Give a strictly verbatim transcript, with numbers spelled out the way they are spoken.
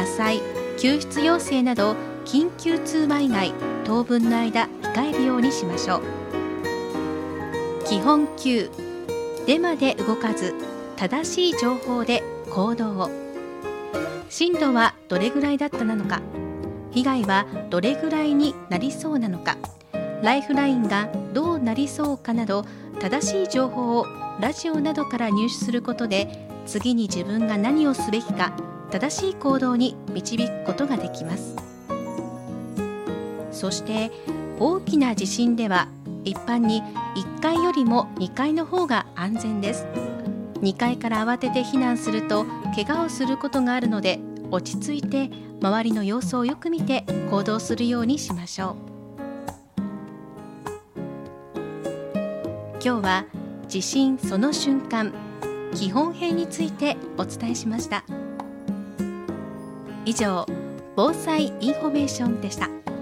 災、救出要請など緊急通話以外、当分の間控えるようにしましょう。基本きゅう、デマで動かず、正しい情報で行動を。震度はどれぐらいだったなのか、被害はどれぐらいになりそうなのか、ライフラインがどうなりそうかなど、正しい情報をラジオなどから入手することで、次に自分が何をすべきか、正しい行動に導くことができます。そして大きな地震では一般にいっかいよりもにかいの方が安全です。にかいから慌てて避難すると怪我をすることがあるので、落ち着いて周りの様子をよく見て行動するようにしましょう。今日は地震その瞬間基本編についてお伝えしました。以上、防災インフォメーションでした。